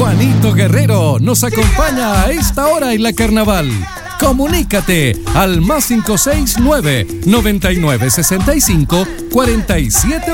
Juanito Guerrero nos acompaña a esta hora en la Carnaval. Comunícate al +569 9965 47